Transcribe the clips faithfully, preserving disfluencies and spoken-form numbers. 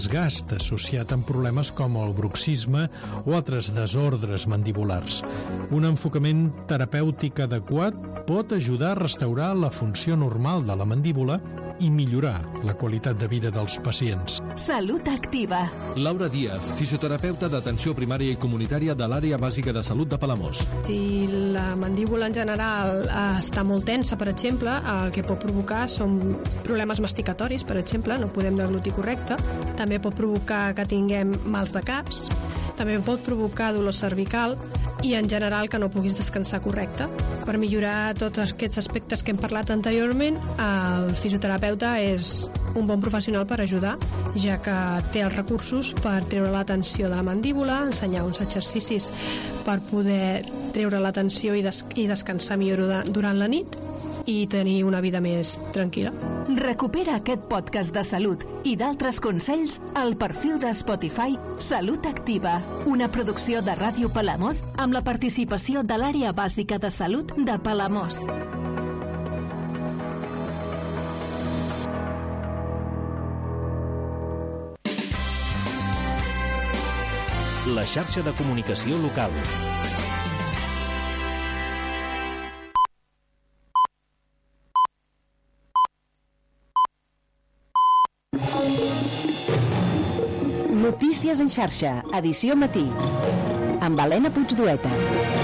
desgast associat amb problemes com el bruxisme o altres desordres mandibulars. Un enfocament terapèutic adequat pot ajudar a restaurar la funció normal de la mandíbula i millorar la qualitat de vida dels pacients. Salut Activa. Laura Díaz, fisioterapeuta d'atenció primària i comunitària de l'àrea bàsica de salut de Palamós. Si la mandíbula en general està molt tensa, per exemple, el que pot provocar són problemes masticatoris, per exemple, no podem deglutir correcte. També pot provocar que tinguem mals de caps, també pot provocar dolor cervical i en general que no puguis descansar correcte. Per millorar tots aquests aspectes que hem parlat anteriorment, el fisioterapeuta és un bon professional per ajudar, ja que té els recursos per treure la tensió de la mandíbula, ensenyar uns exercicis per poder treure la tensió i, des i descansar millor durant la nit i tenir una vida més tranquil·la. Recupera aquest podcast de salut i d'altres consells al perfil de Spotify Salut Activa, una producció de Ràdio Palamós amb la participació de l'àrea bàsica de salut de Palamós. La xarxa de comunicació local. Notícies en xarxa, edició matí, amb Helena Puigdueta.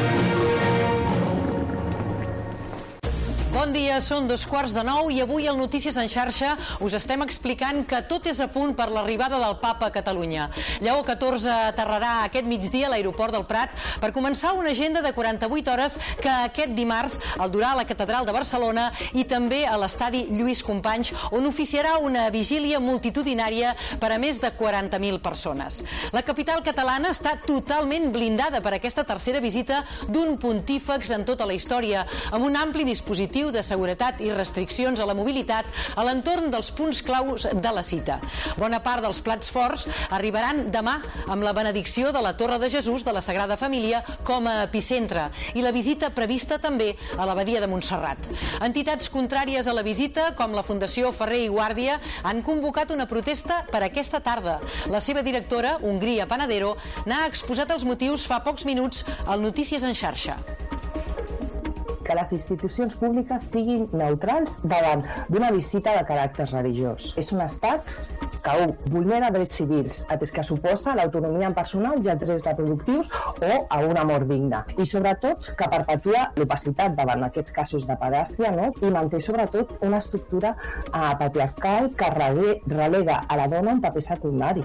Bon dia, són dos quarts de nou i avui al Notícies en xarxa us estem explicant que tot és a punt per l'arribada del Papa a Catalunya. Lleó catorze aterrarà aquest migdia a l'aeroport del Prat per començar una agenda de quaranta-vuit hores que aquest dimarts el durà a la Catedral de Barcelona i també a l'estadi Lluís Companys, on oficiarà una vigília multitudinària per a més de quaranta mil persones. La capital catalana està totalment blindada per aquesta tercera visita d'un pontífex en tota la història, amb un ampli dispositiu de seguretat i restriccions a la mobilitat a l'entorn dels punts claus de la cita. Bona part dels plats forts arribaran demà amb la benedicció de la Torre de Jesús de la Sagrada Família com a epicentre i la visita prevista també a l'abadia de Montserrat. Entitats contràries a la visita, com la Fundació Ferrer i Guàrdia, han convocat una protesta per aquesta tarda. La seva directora, Hongria Panadero, n'ha exposat els motius fa pocs minuts al Notícies en xarxa. Que les institucions públiques siguin neutrals davant d'una visita de caràcter religiós. És un estat que un, vulnera drets civils, atès que suposa l'autonomia personal i els drets reproductius o a una mort digna. I sobretot que perpetua l'opacitat davant aquests casos de pedàcia, no? I manté sobretot una estructura eh, patriarcal que relega a la dona un paper secundari.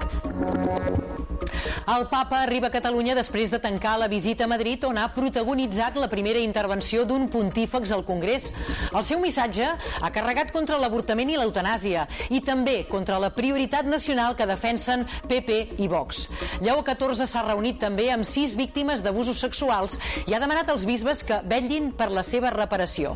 El Papa arriba a Catalunya després de tancar la visita a Madrid, on ha protagonitzat la primera intervenció d'un pontífex al Congrés. El seu missatge ha carregat contra l'avortament i l'eutanàsia i també contra la prioritat nacional que defensen P P i Vox. Lleó catorze s'ha reunit també amb sis víctimes d'abusos sexuals i ha demanat als bisbes que vetllin per la seva reparació.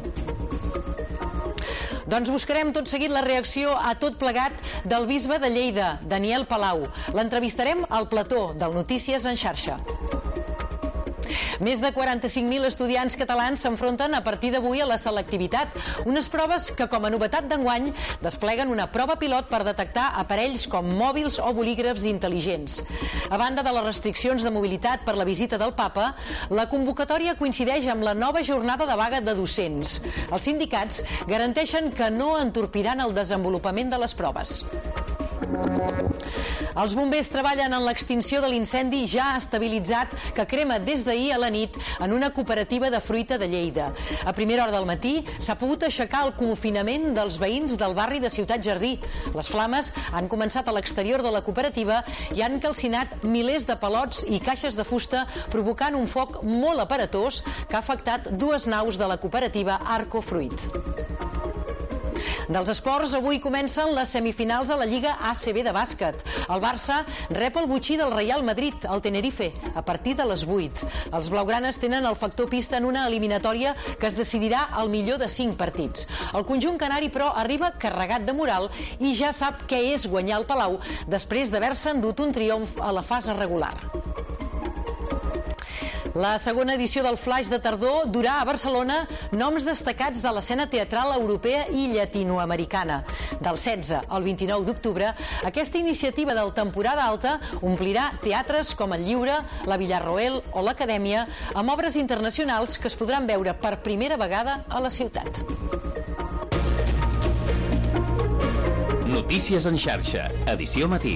Doncs buscarem tot seguit la reacció a tot plegat del bisbe de Lleida, Daniel Palau. L'entrevistarem al plató del Notícies en xarxa. Més de quaranta-cinc mil estudiants catalans s'enfronten a partir d'avui a la selectivitat, unes proves que, com a novetat d'enguany, despleguen una prova pilot per detectar aparells com mòbils o bolígrafs intel·ligents. A banda de les restriccions de mobilitat per la visita del Papa, la convocatòria coincideix amb la nova jornada de vaga de docents. Els sindicats garanteixen que no entorpiran el desenvolupament de les proves. Els bombers treballen en l'extinció de l'incendi ja estabilitzat que crema des d'ahir a la nit en una cooperativa de fruita de Lleida. A primera hora del matí s'ha pogut aixecar el confinament dels veïns del barri de Ciutat Jardí. Les flames han començat a l'exterior de la cooperativa i han calcinat milers de palots i caixes de fusta, provocant un foc molt aparatós que ha afectat dues naus de la cooperativa Arco Fruit. Dels esports, avui comencen les semifinals a la Lliga A C B de bàsquet. El Barça rep el botxí del Real Madrid, al Tenerife, a partir de les vuit. Els blaugranes tenen el factor pista en una eliminatòria que es decidirà al millor de cinc partits. El conjunt canari, però, arriba carregat de moral i ja sap què és guanyar el Palau després d'haver-se endut un triomf a la fase regular. La segona edició del Flaix de Tardor durà a Barcelona noms destacats de l'escena teatral europea i llatinoamericana. Del setze al vint-i-nou d'octubre, aquesta iniciativa del Temporada Alta omplirà teatres com el Lliure, la Villarroel o l'Acadèmia, amb obres internacionals que es podran veure per primera vegada a la ciutat. Notícies en xarxa, edició matí.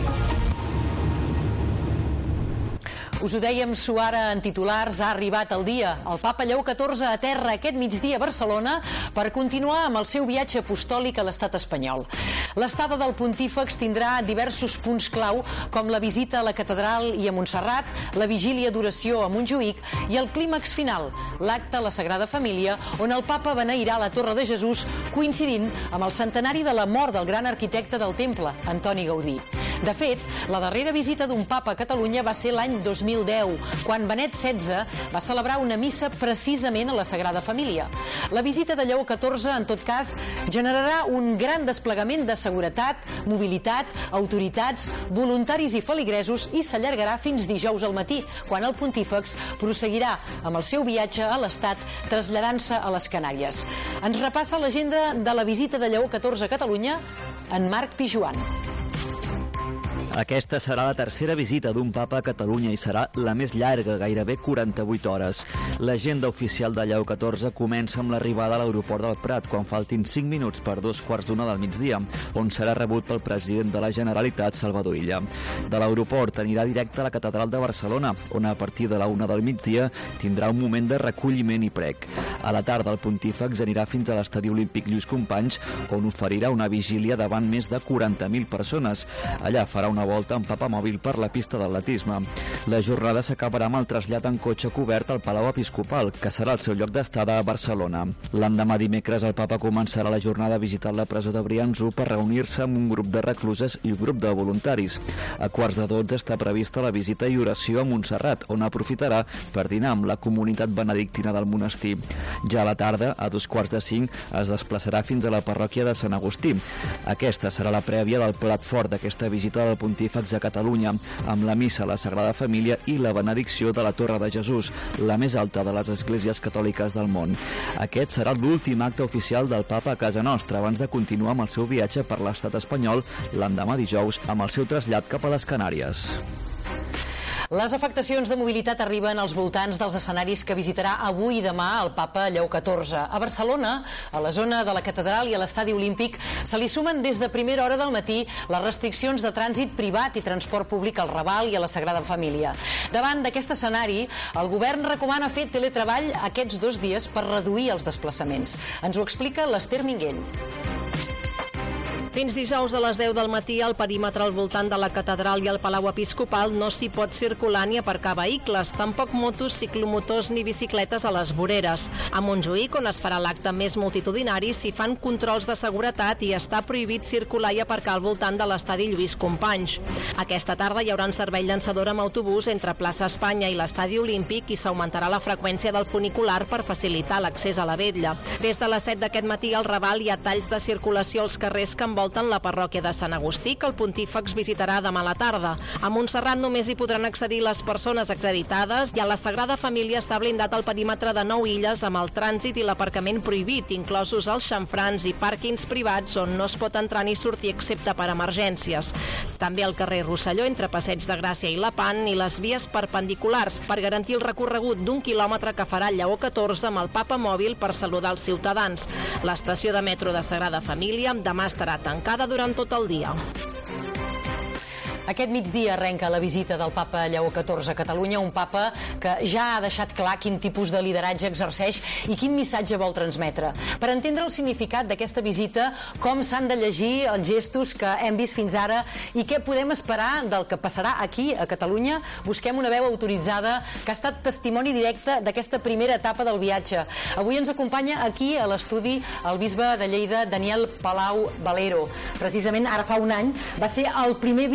Us ho dèiem suara en titulars, ha arribat el dia. El papa Lleó catorze aterra aquest migdia a Barcelona per continuar amb el seu viatge apostòlic a l'estat espanyol. L'estada del pontífex tindrà diversos punts clau, com la visita a la catedral i a Montserrat, la vigília d'oració a Montjuïc i el clímax final, l'acte a la Sagrada Família, on el papa beneirà la Torre de Jesús, coincidint amb el centenari de la mort del gran arquitecte del temple, Antoni Gaudí. De fet, la darrera visita d'un papa a Catalunya va ser l'any dos mil deu, quan Benet setze va celebrar una missa precisament a la Sagrada Família. La visita de Lleó catorze, en tot cas, generarà un gran desplegament de seguretat, mobilitat, autoritats, voluntaris i feligresos i s'allargarà fins dijous al matí, quan el pontífex prosseguirà amb el seu viatge a l'Estat, traslladant-se a les Canàries. Ens repassa l'agenda de la visita de Lleó catorze a Catalunya en Marc Pijuan. Aquesta serà la tercera visita d'un papa a Catalunya i serà la més llarga, gairebé quaranta-vuit hores. L'agenda oficial de Lleó catorze comença amb l'arribada a l'aeroport del Prat, quan faltin cinc minuts per dos quarts d'una del migdia, on serà rebut pel president de la Generalitat, Salvador Illa. De l'aeroport anirà directe a la Catedral de Barcelona, on a partir de la una del migdia tindrà un moment de recolliment i prec. A la tarda el pontífex anirà fins a l'Estadi Olímpic Lluís Companys, on oferirà una vigília davant més de quaranta mil persones. Allà farà una volta amb papamòbil per la pista d'atletisme. La jornada s'acabarà amb el trasllat en cotxe cobert al Palau Episcopal, que serà el seu lloc d'estada a Barcelona. L'endemà dimecres el papa començarà la jornada visitant la presó de Brianço per reunir-se amb un grup de recluses i un grup de voluntaris. A quarts de dotze està prevista la visita i oració a Montserrat, on aprofitarà per dinar amb la comunitat benedictina del monestir. Ja a la tarda, a dos quarts de cinc, es desplaçarà fins a la parròquia de Sant Agustí. Aquesta serà la prèvia del plat fort d'aquesta visita del pontífex a Catalunya, amb la missa a la Sagrada Família i la benedicció de la Torre de Jesús, la més alta de les esglésies catòliques del món. Aquest serà l'últim acte oficial del papa a casa nostra, abans de continuar amb el seu viatge per l'estat espanyol l'endemà dijous amb el seu trasllat cap a les Canàries. Les afectacions de mobilitat arriben als voltants dels escenaris que visitarà avui i demà el papa Lleó catorze. A Barcelona, a la zona de la catedral i a l'estadi olímpic, se li sumen des de primera hora del matí les restriccions de trànsit privat i transport públic al Raval i a la Sagrada Família. Davant d'aquest escenari, el govern recomana fer teletreball aquests dos dies per reduir els desplaçaments. Ens ho explica l'Ester Minguell. Fins dijous a les deu del matí, al perímetre al voltant de la catedral i el Palau Episcopal no s'hi pot circular ni aparcar vehicles, tampoc motos, ciclomotors ni bicicletes a les voreres. A Montjuïc, on es farà l'acte més multitudinari, s'hi fan controls de seguretat i està prohibit circular i aparcar al voltant de l'estadi Lluís Companys. Aquesta tarda hi haurà un servei llançador amb autobús entre plaça Espanya i l'estadi Olímpic i s'augmentarà la freqüència del funicular per facilitar l'accés a la vetlla. Des de les set d'aquest matí al Raval hi ha talls de circulació als carrers que envolten la parròquia de Sant Agustí, que el pontífex visitarà demà a la tarda. A Montserrat només hi podran accedir les persones acreditades i a la Sagrada Família s'ha blindat el perímetre de nou illes amb el trànsit i l'aparcament prohibit, inclosos els xamfrans i pàrquings privats on no es pot entrar ni sortir excepte per emergències. També al carrer Rosselló, entre Passeig de Gràcia i Lepant, i les vies perpendiculars per garantir el recorregut d'un quilòmetre que farà Lleó catorze amb el papa mòbil per saludar els ciutadans. L'estació de metro de Sagrada Família demà estarà tancada durant tot el dia. Aquest migdia arrenca la visita del papa Lleó catorze a Catalunya, un papa que ja ha deixat clar quin tipus de lideratge exerceix i quin missatge vol transmetre. Per entendre el significat d'aquesta visita, com s'han de llegir els gestos que hem vist fins ara i què podem esperar del que passarà aquí a Catalunya, busquem una veu autoritzada que ha estat testimoni directe d'aquesta primera etapa del viatge. Avui ens acompanya aquí a l'estudi el bisbe de Lleida, Daniel Palau Valero. Precisament ara fa un any va ser el primer bisbe de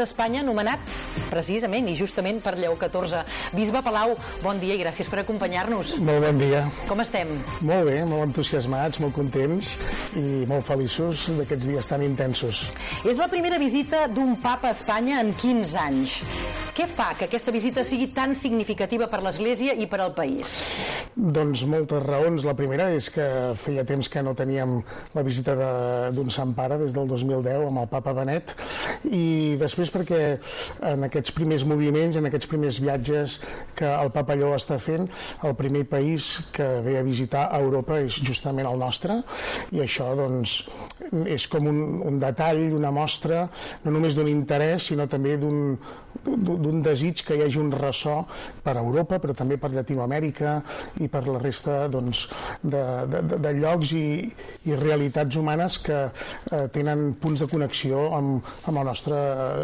d'Espanya nomenat precisament i justament per Lleó catorze. Bisbe Palau, bon dia i gràcies per acompanyar-nos. Molt bon dia. Com estem? Molt bé, molt entusiasmats, molt contents i molt feliços d'aquests dies tan intensos. És la primera visita d'un papa a Espanya en quinze anys. Què fa que aquesta visita sigui tan significativa per l'Església i per al país? Doncs moltes raons. La primera és que feia temps que no teníem la visita d'un Sant Pare des del dos mil deu amb el papa Benet, i després perquè en aquests primers moviments, en aquests primers viatges que el papa Lleó està fent, el primer país que ve a visitar a Europa és justament el nostre, i això doncs és com un, un detall, una mostra no només d'un interès sinó també d'un d'un desig que hi hagi un ressò per Europa, però també per Llatinoamèrica i per la resta doncs, de, de, de llocs i, i realitats humanes que eh, tenen punts de connexió amb, amb la nostra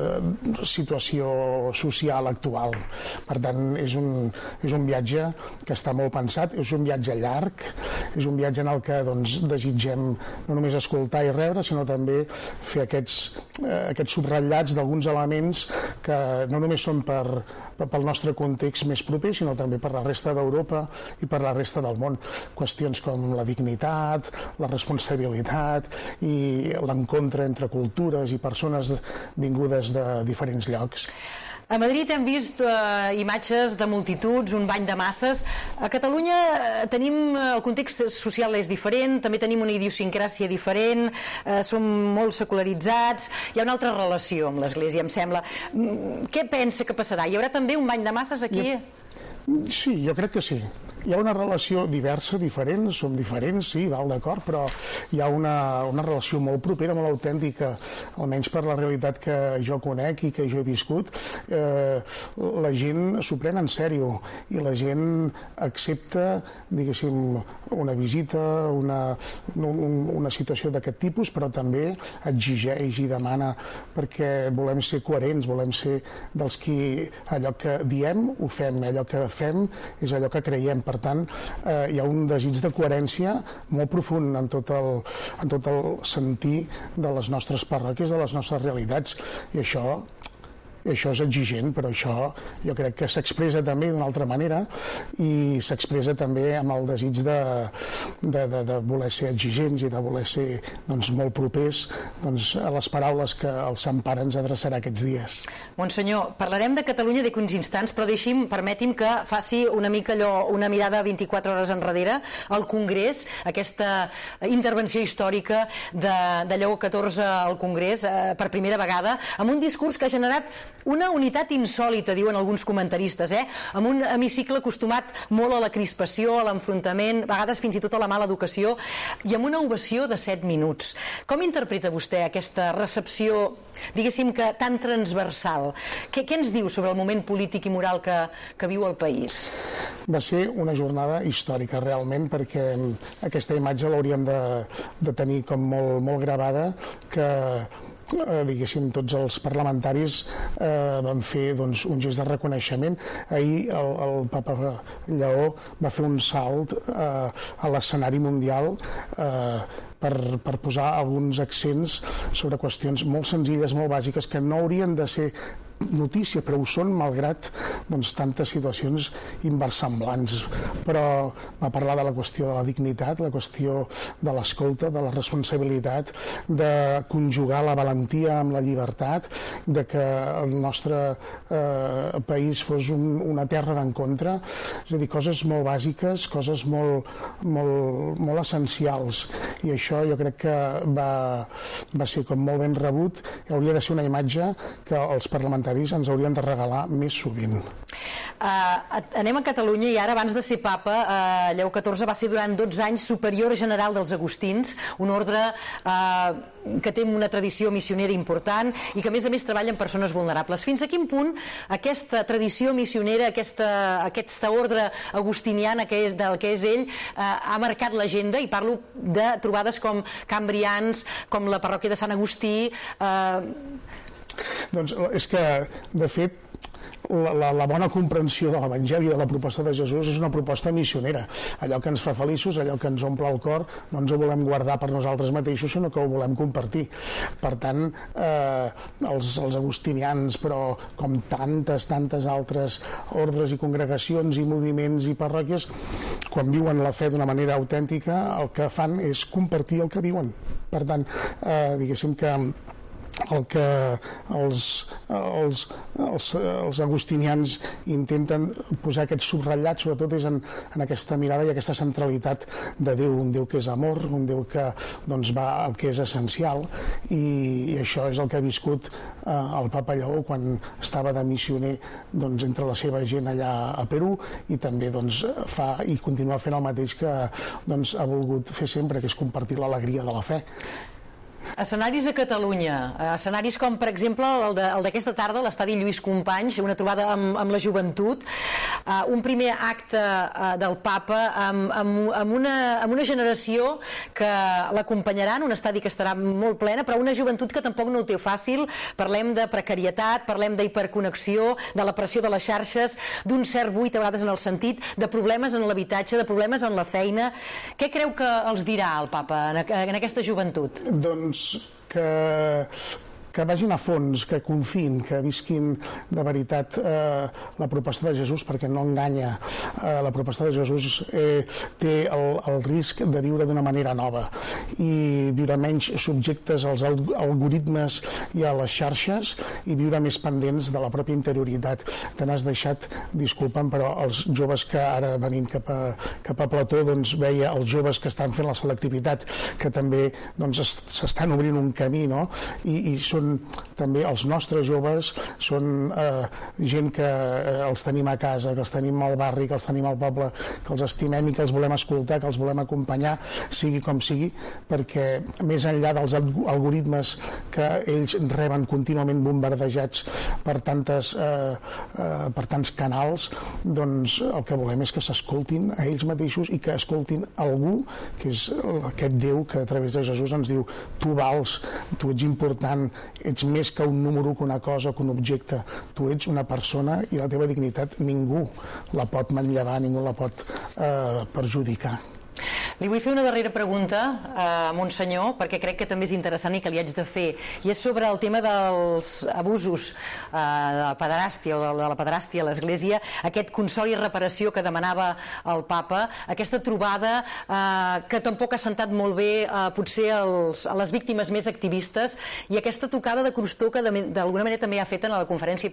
situació social actual. Per tant, és un, és un viatge que està molt pensat, és un viatge llarg, és un viatge en el que doncs, desitgem no només escoltar i rebre, sinó també fer aquests, eh, aquests subratllats d'alguns elements que no només són per, per, pel nostre context més proper, sinó també per la resta d'Europa i per la resta del món. Qüestions com la dignitat, la responsabilitat i l'encontre entre cultures i persones vingudes de diferents llocs. A Madrid hem vist eh, imatges de multituds, un bany de masses. A Catalunya eh, tenim, el context social és diferent, també tenim una idiosincràsia diferent, eh, som molt secularitzats, hi ha una altra relació amb l'Església, em sembla. Què pensa que passarà? Hi haurà també un bany de masses aquí? Sí, jo crec que sí. Hi ha una relació diversa, diferent, som diferents, sí, val d'acord, però hi ha una, una relació molt propera, molt autèntica, almenys per la realitat que jo conec i que jo he viscut. Eh, la gent s'ho pren en sèrio i la gent accepta, diguéssim, una visita, una, un, una situació d'aquest tipus, però també exigeix i demana, perquè volem ser coherents, volem ser dels qui allò que diem ho fem, allò que fem és allò que creiem. Per tant, eh, hi ha un desig de coherència molt profund en tot el, en tot el sentir de les nostres parròquies, de les nostres realitats, i això I això és exigent, però això jo crec que s'expressa també d'una altra manera i s'expressa també amb el desig de, de, de, de voler ser exigents i de voler ser doncs, molt propers doncs, a les paraules que el Sant Pare ens adreçarà aquests dies. Monsenyor, parlarem de Catalunya d'aquí uns instants, però deixi'm, permeti'm que faci una mica allò, una mirada vint-i-quatre hores enrere al Congrés, aquesta intervenció històrica de, de Lleó catorze al Congrés eh, per primera vegada, amb un discurs que ha generat una unitat insòlita, diuen alguns comentaristes, eh? Amb un hemicicle acostumat molt a la crispació, a l'enfrontament, a vegades fins i tot a la mala educació, i amb una ovació de set minuts. Com interpreta vostè aquesta recepció, diguéssim que tan transversal? Què, què ens diu sobre el moment polític i moral que, que viu el país? Va ser una jornada històrica, realment, perquè aquesta imatge l'hauríem de, de tenir com molt, molt gravada, que Eh, diguéssim, tots els parlamentaris eh, van fer doncs, un gest de reconeixement. Ahir el, el papa Lleó va fer un salt eh, a l'escenari mundial eh, per, per posar alguns accents sobre qüestions molt senzilles, molt bàsiques, que no haurien de ser notícia, però ho són malgrat doncs, tantes situacions inversemblants. Però va parlar de la qüestió de la dignitat, la qüestió de l'escolta, de la responsabilitat, de conjugar la valentia amb la llibertat, de que el nostre eh, país fos un, una terra d'encontre, és a dir, coses molt bàsiques, coses molt, molt, molt essencials, i això jo crec que va, va ser com molt ben rebut, i hauria de ser una imatge que els parlamentaris ens haurien de regalar més sovint. Uh, anem a Catalunya i ara, abans de ser papa, uh, Lleó catorze va ser durant dotze anys superior general dels agustins, un ordre uh, que té una tradició missionera important i que a més a més treballa amb persones vulnerables. Fins a quin punt aquesta tradició missionera, aquesta, aquesta ordre agustiniana que és, del que és ell, uh, ha marcat l'agenda? I parlo de trobades com Cambrians, com la parròquia de Sant Agustí, uh, Doncs és que, de fet, La, la, la bona comprensió de l'Evangeli, de la proposta de Jesús, és una proposta missionera. Allò que ens fa feliços, allò que ens omple el cor, no ens ho volem guardar per nosaltres mateixos, sinó que ho volem compartir. Per tant, eh, els, els agustinians, però com tantes, tantes altres ordres i congregacions i moviments i parròquies, quan viuen la fe d'una manera autèntica, el que fan és compartir el que viuen. Per tant, eh, diguéssim que el que els, els, els, els agustinians intenten posar aquest subratllat sobretot és en, en aquesta mirada i aquesta centralitat de Déu, un Déu que és amor, un Déu que doncs, va al que és essencial, i, i això és el que ha viscut eh, el Papa Lleó quan estava de missioner doncs, entre la seva gent allà a Perú, i també doncs, fa i continua fent el mateix que doncs, ha volgut fer sempre, que és compartir l'alegria de la fe. Escenaris a Catalunya, escenaris com per exemple el d'aquesta tarda, l'estadi Lluís Companys, una trobada amb, amb la joventut, uh, un primer acte uh, del Papa amb, amb, amb, una, amb una generació que l'acompanyarà en un estadi que estarà molt plena, però una joventut que tampoc no ho té fàcil. Parlem de precarietat, parlem d'hiperconnexió, de la pressió de les xarxes, d'un cert buit a vegades en el sentit, de problemes en l'habitatge, de problemes en la feina. Què creu que els dirà el Papa en, en aquesta joventut? Doncs que, que vagin a fons, que confiïn, que visquin de veritat eh, la proposta de Jesús, perquè no enganya. Eh, la proposta de Jesús eh, té el, el risc de viure d'una manera nova i viure menys subjectes als algoritmes i a les xarxes i viure més pendents de la pròpia interioritat. Te n'has deixat, disculpa'm, però els joves que ara venint cap a, cap a Plató, doncs veia els joves que estan fent la selectivitat, que també doncs, s'estan obrint un camí, no? I, i són també els nostres joves, són eh, gent que eh, els tenim a casa, que els tenim al barri, que els tenim al poble, que els estimem i que els volem escoltar, que els volem acompanyar, sigui com sigui, perquè més enllà dels algoritmes que ells reben contínuament bombardejats per, tantes, eh, eh, per tants canals, doncs el que volem és que s'escoltin a ells mateixos i que escoltin algú, que és aquest Déu que a través de Jesús ens diu: tu vals, tu ets important, ets més que un número, que una cosa, que un objecte. Tu ets una persona i la teva dignitat ningú la pot manllevar, ningú la pot eh, perjudicar. Li vull fer una darrera pregunta a Monsenyor, perquè crec que també és interessant i que li haig de fer, i és sobre el tema dels abusos eh, de la pederàstia o de la pederàstia a l'Església, aquest consol i reparació que demanava el Papa, aquesta trobada eh, que tampoc ha sentat molt bé eh, potser els, a les víctimes més activistes, i aquesta tocada de crostó que d'alguna manera també ha fet en la conferència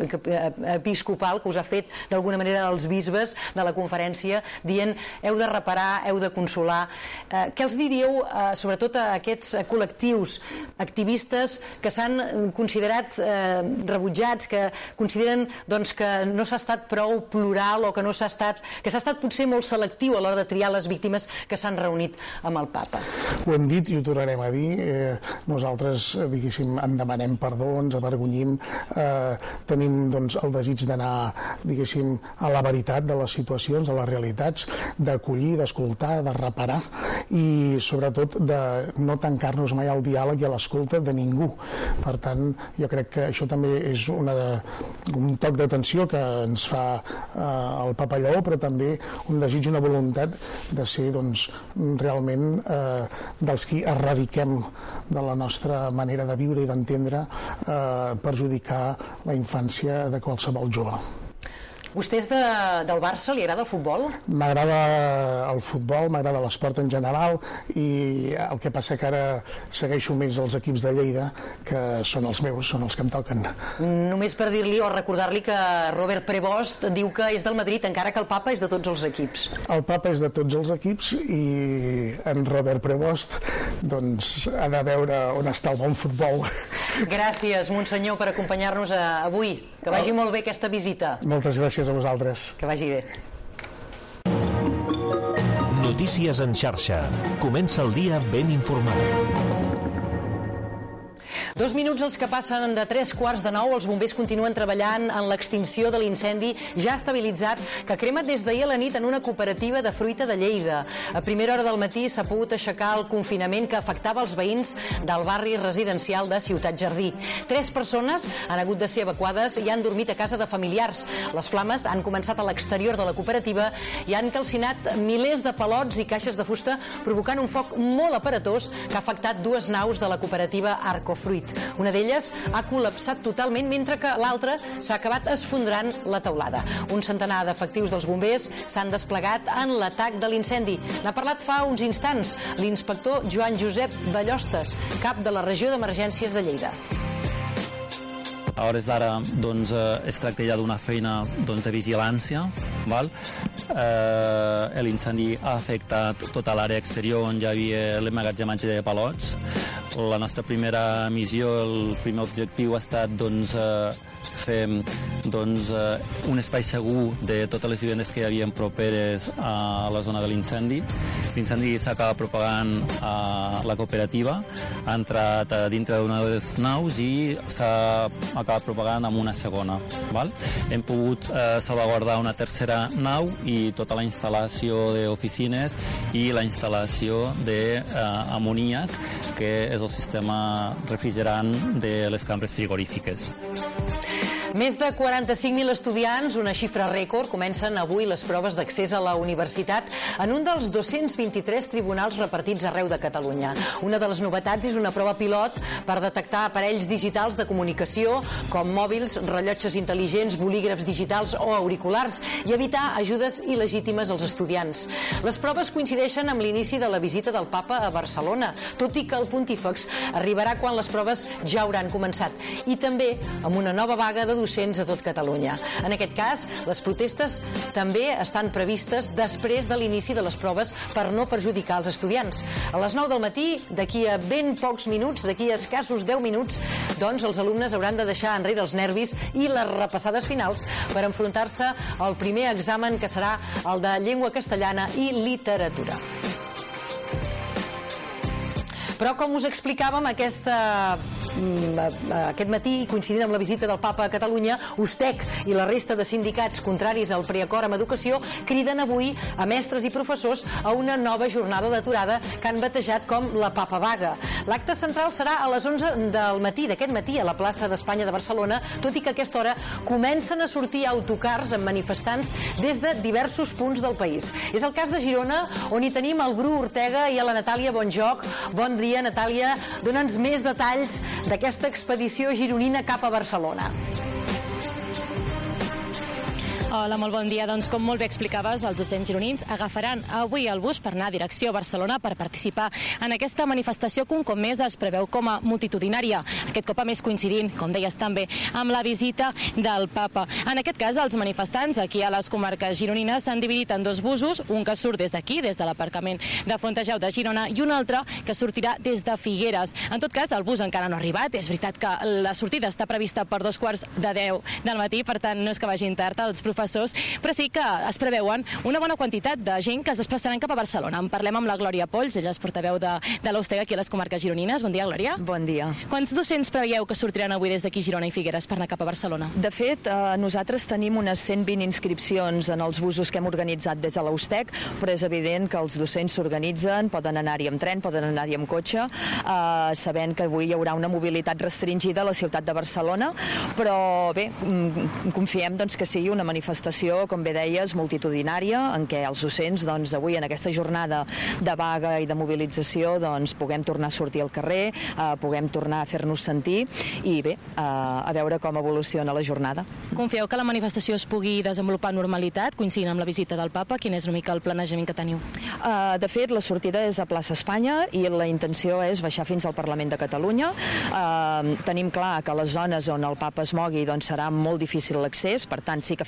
episcopal, que us ha fet d'alguna manera els bisbes de la conferència, dient heu de reparar, heu de consolar. Eh, què els diríeu, eh, sobretot a aquests col·lectius activistes que s'han considerat eh, rebutjats, que consideren doncs, que no s'ha estat prou plural o que no s'ha estat, que s'ha estat potser molt selectiu a l'hora de triar les víctimes que s'han reunit amb el Papa? Ho hem dit i ho tornarem a dir. Eh, nosaltres, diguéssim, en demanem perdó, ens avergonyim, eh, tenim doncs, el desig d'anar, diguéssim, a la veritat de les situacions, de les realitats, d'acollir, d'escoltar, de reparar i sobretot de no tancar-nos mai al diàleg i a l'escolta de ningú. Per tant, jo crec que això també és una de, un toc d'atenció que ens fa eh, el Papa Lleó, però també un desig, una voluntat de ser doncs, realment eh, dels qui erradiquem de la nostra manera de viure i d'entendre eh, perjudicar la infància de qualsevol jove. Vostè és de, del Barça, li agrada el futbol? M'agrada el futbol, m'agrada l'esport en general, i el que passa que ara segueixo més els equips de Lleida, que són els meus, són els que em toquen. Només per dir-li o recordar-li que Robert Prevost diu que és del Madrid, encara que el Papa és de tots els equips. El Papa és de tots els equips i en Robert Prevost doncs, ha de veure on està el bon futbol. Gràcies, Monsenyor, per acompanyar-nos avui. Que vagi molt bé aquesta visita. Moltes gràcies a vosaltres. Que vagi bé. Notícies en xarxa. Comença el dia ben informat. Dos minuts els que passen de tres quarts de nou. Els bombers continuen treballant en l'extinció de l'incendi ja estabilitzat que crema des d'ahir a la nit en una cooperativa de fruita de Lleida. A primera hora del matí s'ha pogut aixecar el confinament que afectava els veïns del barri residencial de Ciutat Jardí. Tres persones han hagut de ser evacuades i han dormit a casa de familiars. Les flames han començat a l'exterior de la cooperativa i han calcinat milers de palots i caixes de fusta, provocant un foc molt aparatós que ha afectat dues naus de la cooperativa Arcofruit. Una d'elles ha col·lapsat totalment, mentre que l'altra s'ha acabat esfondrant la teulada. Un centenar d'efectius dels bombers s'han desplegat en l'atac de l'incendi. N'ha parlat fa uns instants l'inspector Joan Josep Ballostes, cap de la regió d'emergències de Lleida. A hores d'ara doncs, eh, es tracta ja d'una feina doncs, de vigilància. Val? Eh, L'incendi ha afectat tota l'àrea exterior on ja hi havia l'emmagatzematge de palots. La nostra primera missió, el primer objectiu ha estat doncs, eh, fer doncs, eh, un espai segur de totes les vivendes que hi havia properes a la zona de l'incendi. L'incendi s'acaba propagant a la cooperativa, ha entrat a dintre d'una de les naus i s'ha acabat propagant amb una segona. Val? Hem pogut eh, salvaguardar una tercera nau i tota la instal·lació d'oficines i la instal·lació d'amoníac, que és el sistema refrigerant de les cambres frigorífiques. Més de quaranta-cinc mil estudiants, una xifra rècord, comencen avui les proves d'accés a la universitat en un dels dos-cents vint-i-tres tribunals repartits arreu de Catalunya. Una de les novetats és una prova pilot per detectar aparells digitals de comunicació com mòbils, rellotges intel·ligents, bolígrafs digitals o auriculars i evitar ajudes il·legítimes als estudiants. Les proves coincideixen amb l'inici de la visita del papa a Barcelona, tot i que el pontífex arribarà quan les proves ja hauran començat, i també amb una nova vaga de docents a tot Catalunya. En aquest cas, les protestes també estan previstes després de l'inici de les proves per no perjudicar els estudiants. A les nou del matí, d'aquí a ben pocs minuts, d'aquí a escassos deu minuts, doncs els alumnes hauran de deixar enrere els nervis i les repassades finals per enfrontar-se al primer examen, que serà el de llengua castellana i literatura. Però, com us explicàvem aquesta, aquest matí, coincidint amb la visita del Papa a Catalunya, USTEC i la resta de sindicats contraris al preacord amb educació criden avui a mestres i professors a una nova jornada d'aturada que han batejat com la Papa Vaga. L'acte central serà a les onze del matí, d'aquest matí, a la plaça d'Espanya de Barcelona, tot i que a aquesta hora comencen a sortir autocars amb manifestants des de diversos punts del país. És el cas de Girona, on hi tenim el Bru Ortega i a la Natàlia Bonjoc. Bon dia, Natàlia. Dóna'ns més detalls d'aquesta expedició gironina cap a Barcelona. Hola, molt bon dia. Doncs, com molt bé explicaves, els docents gironins agafaran avui el bus per anar a direcció a Barcelona per participar en aquesta manifestació que un cop més es preveu com a multitudinària. Aquest cop a més coincidint, com deies també, amb la visita del Papa. En aquest cas, els manifestants aquí a les comarques gironines s'han dividit en dos busos, un que surt des d'aquí, des de l'aparcament de Fontejau de Girona, i un altre que sortirà des de Figueres. En tot cas, el bus encara no ha arribat. És veritat que la sortida està prevista per dos quarts de deu del matí, per tant, no és que vagin tard els professors, però sí que es preveuen una bona quantitat de gent que es desplaçaran cap a Barcelona. En parlem amb la Glòria Polls, ella és portaveu de, de l'USTEC aquí a les comarques gironines. Bon dia, Glòria. Bon dia. Quants docents preveieu que sortiran avui des d'aquí Girona i Figueres per anar cap a Barcelona? De fet, eh, nosaltres tenim unes cent vint inscripcions en els busos que hem organitzat des de l'USTEC, però és evident que els docents s'organitzen, poden anar-hi amb tren, poden anar-hi amb cotxe, eh, sabent que avui hi haurà una mobilitat restringida a la ciutat de Barcelona, però bé, confiem doncs, que sigui una manifestació, com bé deies, multitudinària, en què els docents doncs, avui en aquesta jornada de vaga i de mobilització doncs, puguem tornar a sortir al carrer, eh, puguem tornar a fer-nos sentir i bé, eh, a veure com evoluciona la jornada. Confieu que la manifestació es pugui desenvolupar amb normalitat, coincidint amb la visita del Papa? Quin és una mica el planejament que teniu? Eh, de fet, la sortida és a plaça Espanya i la intenció és baixar fins al Parlament de Catalunya. Eh, tenim clar que a les zones on el Papa es mogui doncs, serà molt difícil l'accés, per tant sí que fem una manifestació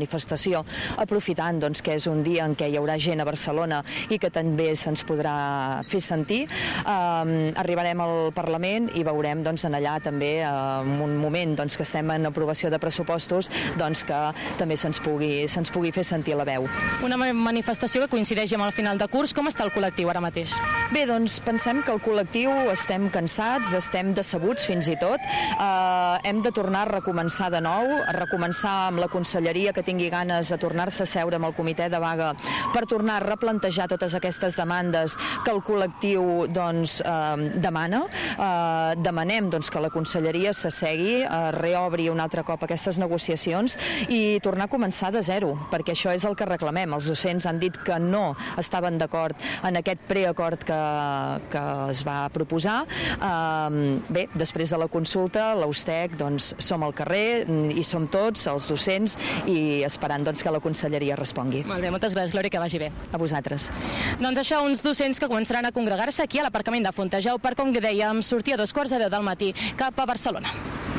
manifestació, aprofitant doncs, que és un dia en què hi haurà gent a Barcelona i que també se'ns podrà fer sentir. Eh, arribarem al Parlament i veurem doncs, en allà també, en un moment doncs, que estem en aprovació de pressupostos, doncs, que també se'ns pugui, se'ns pugui fer sentir la veu. Una manifestació que coincideix amb el final de curs. Com està el col·lectiu ara mateix? Bé, doncs pensem que el col·lectiu estem cansats, estem decebuts fins i tot. Eh, hem de tornar a recomençar de nou, a recomençar amb la conselleria que tingui ganes de tornar-se a seure amb el comitè de vaga per tornar a replantejar totes aquestes demandes que el col·lectiu doncs, eh, demana. Eh, demanem doncs, que la conselleria s'assegui, eh, reobri un altre cop aquestes negociacions i tornar a començar de zero, perquè això és el que reclamem. Els docents han dit que no estaven d'acord en aquest preacord que, que es va proposar. Eh, bé, després de la consulta, l'U S T E C, doncs, som al carrer i som tots, els docents, i esperant doncs, que la conselleria respongui. Molt bé, moltes gràcies, Glòria, que vagi bé. A vosaltres. Doncs això, uns docents que començaran a congregar-se aquí a l'aparcament de Fontejau per, com dèiem, sortir a dos quarts de deu del matí cap a Barcelona.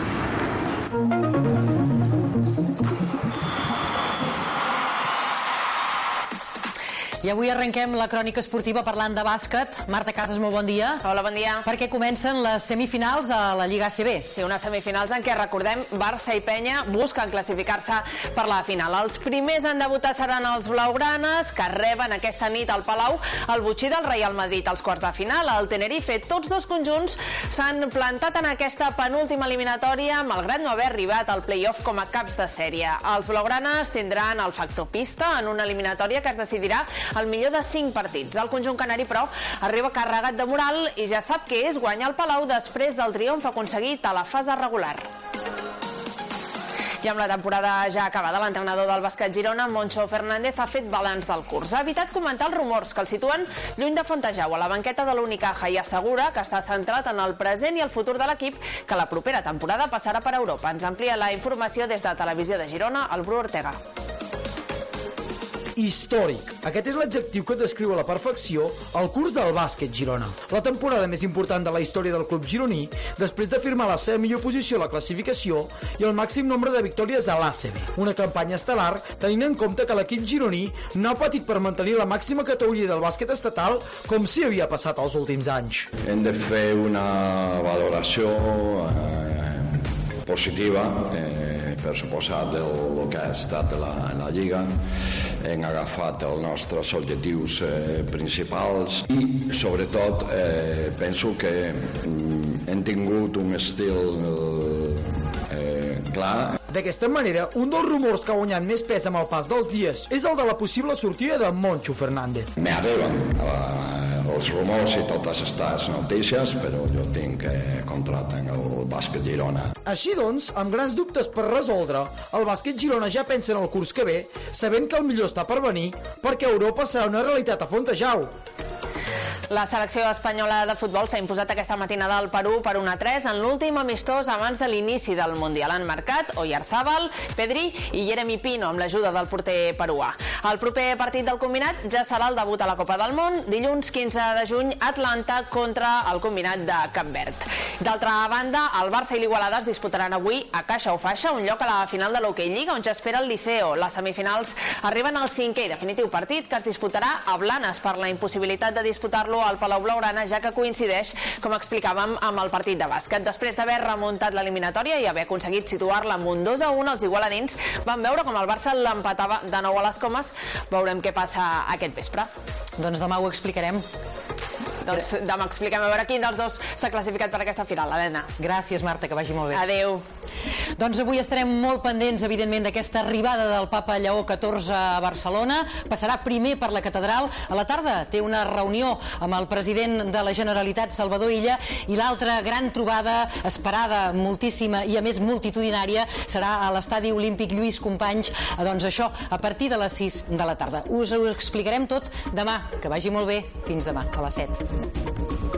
I avui arrenquem la crònica esportiva parlant de bàsquet. Marta Casas, molt bon dia. Hola, bon dia. Perquè comencen les semifinals a la Lliga A C B. Sí, unes semifinals en què, recordem, Barça i Penya busquen classificar-se per la final. Els primers en debutar seran els blaugranes, que reben aquesta nit al Palau el botxí del Real Madrid als quarts de final. El Tenerife, tots dos conjunts s'han plantat en aquesta penúltima eliminatòria, malgrat no haver arribat al play-off com a caps de sèrie. Els blaugranes tindran el factor pista en una eliminatòria que es decidirà el millor de cinc partits. El conjunt canari, però, arriba carregat de moral i ja sap què és guanyar el Palau després del triomf aconseguit a la fase regular. I amb la temporada ja acabada, l'entrenador del bàsquet Girona, Moncho Fernández, ha fet balanç del curs. Ha evitat comentar els rumors que el situen lluny de Fontejau, a la banqueta de l'Unicaja, i assegura que està centrat en el present i el futur de l'equip, que la propera temporada passarà per Europa. Ens amplia la informació des de Televisió de Girona, el Bru Ortega. Històric. Aquest és l'adjectiu que descriu a la perfecció el curs del bàsquet Girona. La temporada més important de la història del club gironí, després de firmar la seva millor posició a la classificació i el màxim nombre de victòries a l'A C B. Una campanya estel·lar tenint en compte que l'equip gironí no ha patit per mantenir la màxima categoria del bàsquet estatal com si havia passat els últims anys. Hem de fer una valoració eh, positiva, eh, per suposat, del que ha estat la, la Lliga. Hem agafat els nostres objectius eh, principals i, sobretot, eh, penso que mm, hem tingut un estil eh, clar. D'aquesta manera, un dels rumors que ha guanyat més pes amb el pas dels dies és el de la possible sortida de Moncho Fernández. Me arriben eh, els rumors i totes aquestes notícies, però jo tinc que contractar el bàsquet Girona. Així doncs, amb grans dubtes per resoldre, el bàsquet Girona ja pensa en el curs que ve, sabent que el millor està per venir, perquè Europa serà una realitat a Fontejau. La selecció espanyola de futbol s'ha imposat aquesta matinada al Perú per un a tres en l'últim amistós abans de l'inici del Mundial. Han marcat Oyarzábal, Pedri i Jeremy Pino amb l'ajuda del porter peruà. El proper partit del combinat ja serà el debut a la Copa del Món, dilluns quinze de juny, Atlanta contra el combinat de Cap Verd. D'altra banda, el Barça i l'Igualada es disputaran avui a Caixa o Faixa, un lloc a la final de l'Hockey Lliga on ja espera el Liceo. Les semifinals arriben al cinquè i definitiu partit que es disputarà a Blanes per la impossibilitat de disputar-lo al Palau Blaugrana, ja que coincideix, com explicàvem, amb el partit de bàsquet. Després d'haver remuntat l'eliminatòria i haver aconseguit situar-la amb un dos a un, els igualadins van veure com el Barça l'empatava de nou a les Comes. Veurem què passa aquest vespre. Doncs demà ho explicarem. Doncs demà expliquem a veure quin dels dos s'ha classificat per aquesta final, Helena. Gràcies, Marta, que vagi molt bé. Adéu. Doncs avui estarem molt pendents, evidentment, d'aquesta arribada del Papa Lleó catorze a Barcelona. Passarà primer per la catedral. A la tarda té una reunió amb el president de la Generalitat, Salvador Illa, i l'altra gran trobada esperada, moltíssima i a més multitudinària, serà a l'estadi olímpic Lluís Companys, doncs això, a partir de les sis de la tarda. Us ho explicarem tot demà. Que vagi molt bé. Fins demà, a les set.